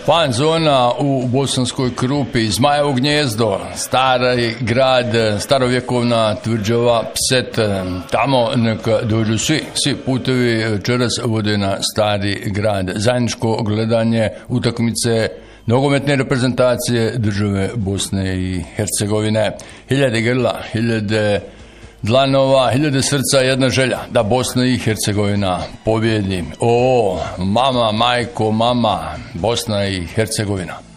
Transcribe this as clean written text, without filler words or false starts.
Fan zona u Bosanskoj Krupi, Zmajevo gnjezdo, stari grad, starovjekovna tvrđava Pset, tamo neka dođu svi putevi večeras vode na stari grad. Zajedničko gledanje utakmice nogometne reprezentacije države Bosne i Hercegovine. Hiljade grla, hiljade dlanova, hiljade srca, jedna želja da Bosna i Hercegovina pobjedi. O, mama, majko, mama, Bosna i Hercegovina.